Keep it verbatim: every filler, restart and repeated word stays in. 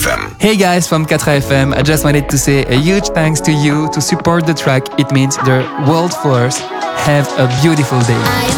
M. Hey guys from four F M, I just wanted to say a huge thanks to you to support the track. It means the world for us. Have a beautiful day.